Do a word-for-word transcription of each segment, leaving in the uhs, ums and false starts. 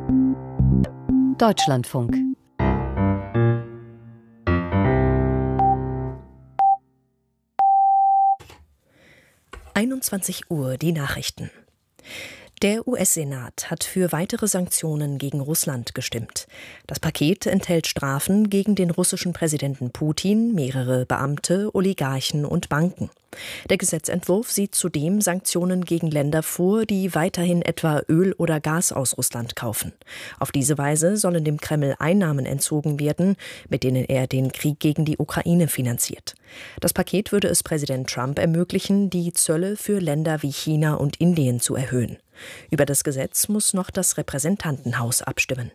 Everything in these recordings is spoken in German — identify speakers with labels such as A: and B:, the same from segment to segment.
A: Deutschlandfunk.
B: einundzwanzig Uhr, die Nachrichten. Der U S-Senat hat für weitere Sanktionen gegen Russland gestimmt. Das Paket enthält Strafen gegen den russischen Präsidenten Putin, mehrere Beamte, Oligarchen und Banken. Der Gesetzentwurf sieht zudem Sanktionen gegen Länder vor, die weiterhin etwa Öl oder Gas aus Russland kaufen. Auf diese Weise sollen dem Kreml Einnahmen entzogen werden, mit denen er den Krieg gegen die Ukraine finanziert. Das Paket würde es Präsident Trump ermöglichen, die Zölle für Länder wie China und Indien zu erhöhen. Über das Gesetz muss noch das Repräsentantenhaus abstimmen.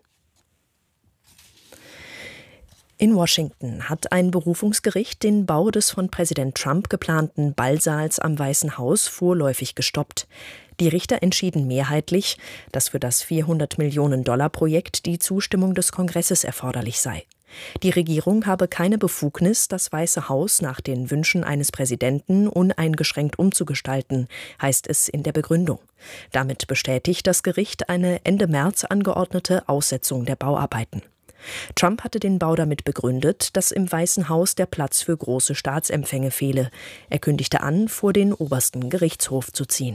B: In Washington hat ein Berufungsgericht den Bau des von Präsident Trump geplanten Ballsaals am Weißen Haus vorläufig gestoppt. Die Richter entschieden mehrheitlich, dass für das vierhundert Millionen Dollar Projekt die Zustimmung des Kongresses erforderlich sei. Die Regierung habe keine Befugnis, das Weiße Haus nach den Wünschen eines Präsidenten uneingeschränkt umzugestalten, heißt es in der Begründung. Damit bestätigt das Gericht eine Ende März angeordnete Aussetzung der Bauarbeiten. Trump hatte den Bau damit begründet, dass im Weißen Haus der Platz für große Staatsempfänge fehle. Er kündigte an, vor den obersten Gerichtshof zu ziehen.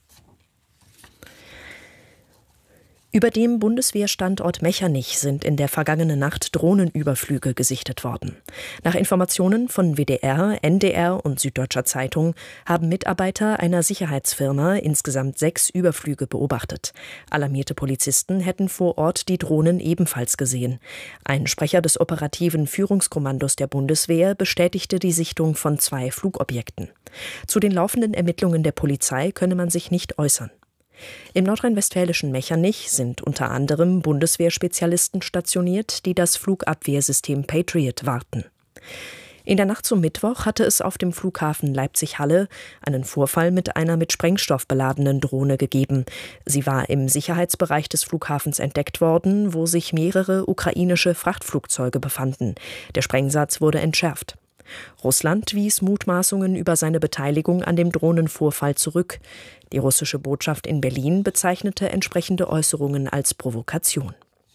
B: Über dem Bundeswehrstandort Mechernich sind in der vergangenen Nacht Drohnenüberflüge gesichtet worden. Nach Informationen von W D R, N D R und Süddeutscher Zeitung haben Mitarbeiter einer Sicherheitsfirma insgesamt sechs Überflüge beobachtet. Alarmierte Polizisten hätten vor Ort die Drohnen ebenfalls gesehen. Ein Sprecher des operativen Führungskommandos der Bundeswehr bestätigte die Sichtung von zwei Flugobjekten. Zu den laufenden Ermittlungen der Polizei könne man sich nicht äußern. Im nordrhein-westfälischen Mechernich sind unter anderem Bundeswehrspezialisten stationiert, die das Flugabwehrsystem Patriot warten. In der Nacht zum Mittwoch hatte es auf dem Flughafen Leipzig-Halle einen Vorfall mit einer mit Sprengstoff beladenen Drohne gegeben. Sie war im Sicherheitsbereich des Flughafens entdeckt worden, wo sich mehrere ukrainische Frachtflugzeuge befanden. Der Sprengsatz wurde entschärft. Russland wies Mutmaßungen über seine Beteiligung an dem Drohnenvorfall zurück. Die russische Botschaft in Berlin bezeichnete entsprechende Äußerungen als Provokation.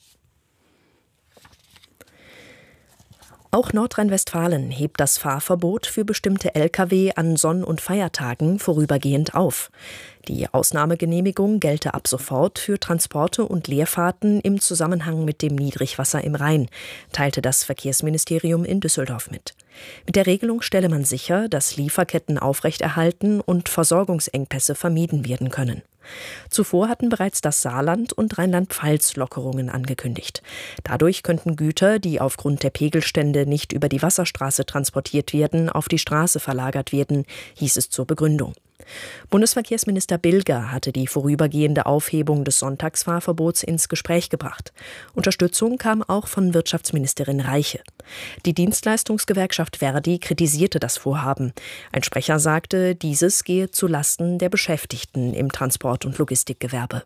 B: Auch Nordrhein-Westfalen hebt das Fahrverbot für bestimmte L K W an Sonn- und Feiertagen vorübergehend auf. Die Ausnahmegenehmigung gelte ab sofort für Transporte und Leerfahrten im Zusammenhang mit dem Niedrigwasser im Rhein, teilte das Verkehrsministerium in Düsseldorf mit. Mit der Regelung stelle man sicher, dass Lieferketten aufrechterhalten und Versorgungsengpässe vermieden werden können. Zuvor hatten bereits das Saarland und Rheinland-Pfalz Lockerungen angekündigt. Dadurch könnten Güter, die aufgrund der Pegelstände nicht über die Wasserstraße transportiert werden, auf die Straße verlagert werden, hieß es zur Begründung. Bundesverkehrsminister Bilger hatte die vorübergehende Aufhebung des Sonntagsfahrverbots ins Gespräch gebracht. Unterstützung kam auch von Wirtschaftsministerin Reiche. Die Dienstleistungsgewerkschaft Verdi kritisierte das Vorhaben. Ein Sprecher sagte, dieses gehe zu Lasten der Beschäftigten im Transport- und Logistikgewerbe.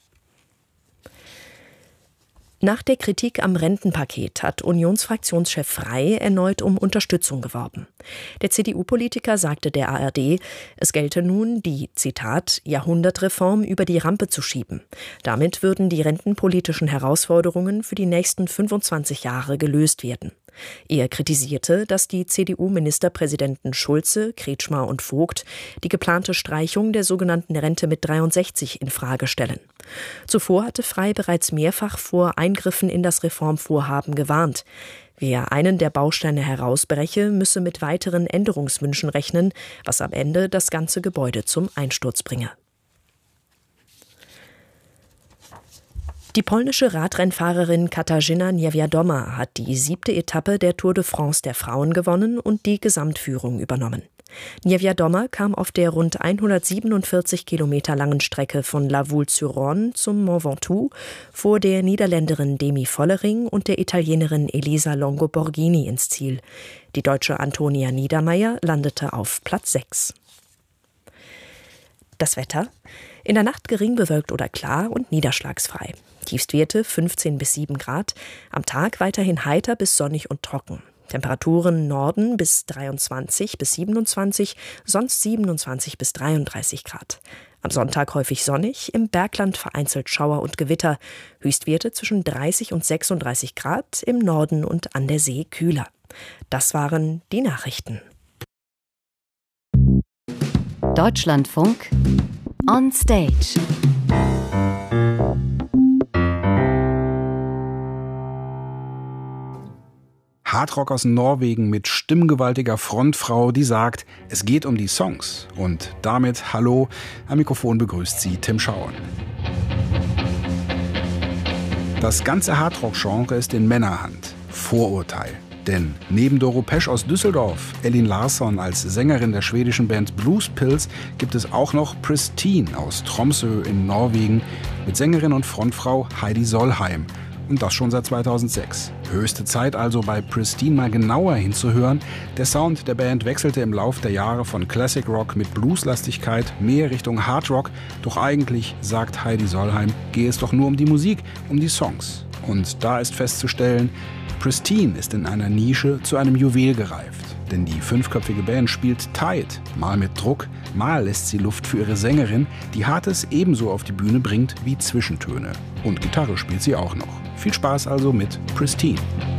B: Nach der Kritik am Rentenpaket hat Unionsfraktionschef Frey erneut um Unterstützung geworben. Der C D U-Politiker sagte der A R D, es gelte nun, die, Zitat, Jahrhundertreform über die Rampe zu schieben. Damit würden die rentenpolitischen Herausforderungen für die nächsten fünfundzwanzig Jahre gelöst werden. Er kritisierte, dass die C D U-Ministerpräsidenten Schulze, Kretschmer und Vogt die geplante Streichung der sogenannten Rente mit dreiundsechzig in Frage stellen. Zuvor hatte Frey bereits mehrfach vor Eingriffen in das Reformvorhaben gewarnt. Wer einen der Bausteine herausbreche, müsse mit weiteren Änderungswünschen rechnen, was am Ende das ganze Gebäude zum Einsturz bringe. Die polnische Radrennfahrerin Katarzyna Niewiadoma hat die siebte Etappe der Tour de France der Frauen gewonnen und die Gesamtführung übernommen. Niewiadoma kam auf der rund hundertsiebenundvierzig Kilometer langen Strecke von La Voulte-sur-Rhône zum Mont Ventoux vor der Niederländerin Demi Vollering und der Italienerin Elisa Longo-Borghini ins Ziel. Die Deutsche Antonia Niedermeier landete auf Platz sechs. Das Wetter: In der Nacht gering bewölkt oder klar und niederschlagsfrei. Tiefstwerte fünfzehn bis sieben Grad, am Tag weiterhin heiter bis sonnig und trocken. Temperaturen Norden bis dreiundzwanzig bis siebenundzwanzig, sonst siebenundzwanzig bis dreiunddreißig Grad. Am Sonntag häufig sonnig, im Bergland vereinzelt Schauer und Gewitter. Höchstwerte zwischen dreißig und sechsunddreißig Grad, im Norden und an der See kühler. Das waren die Nachrichten.
A: Deutschlandfunk on Stage.
C: Hardrock aus Norwegen mit stimmgewaltiger Frontfrau, die sagt, es geht um die Songs. Und damit hallo, am Mikrofon begrüßt sie Tim Schauen. Das ganze Hardrock-Genre ist in Männerhand. Vorurteil. Denn neben Doro Pesch aus Düsseldorf, Elin Larsson als Sängerin der schwedischen Band Blues Pills, gibt es auch noch Pristin aus Tromsø in Norwegen mit Sängerin und Frontfrau Heidi Solheim. Und das schon seit zweitausendsechs. Höchste Zeit also, bei Pristin mal genauer hinzuhören. Der Sound der Band wechselte im Lauf der Jahre von Classic Rock mit Blueslastigkeit mehr Richtung Hard Rock. Doch eigentlich, sagt Heidi Solheim, gehe es doch nur um die Musik, um die Songs. Und da ist festzustellen, Pristin ist in einer Nische zu einem Juwel gereift. Denn die fünfköpfige Band spielt tight, mal mit Druck, mal lässt sie Luft für ihre Sängerin, die Hartes ebenso auf die Bühne bringt wie Zwischentöne. Und Gitarre spielt sie auch noch. Viel Spaß also mit Pristin.